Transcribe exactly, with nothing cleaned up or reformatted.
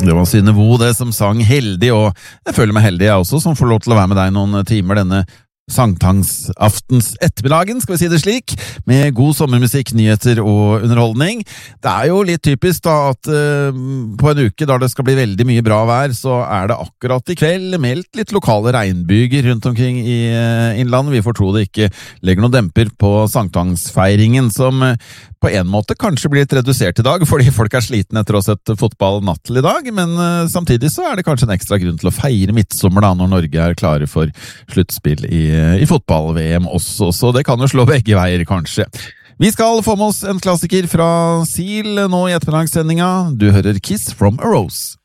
Det var Synne Vo det som sang Heldig, og jeg føler meg heldig jeg også, som får lov til å være med deg noen timer denne sankthansaftens ettermiddagen, skal vi si det slik, med god sommermusikk, nyheter og underholdning. Det er jo litt typisk da at uh, på en uke da det skal bli veldig mye bra vær, så er det akkurat i kveld meldt litt lokale regnbyger rundt omkring i uh, innlandet. Vi får tro det ikke legger noen demper på sankthansfeiringen, som uh, på en måte kanskje blir litt redusert i dag, fordi folk er sliten etter å ha sett fotball natt til i dag, men uh, samtidig så er det kanskje en ekstra grunn til å feire midtsommer da, når Norge er klare for sluttspill i i fotball-V M også, så det kan jo slå begge veier kanskje. Vi skal få med oss en klassiker fra Seal nå i ettermiddagssendinga. Du hører Kiss from a Rose.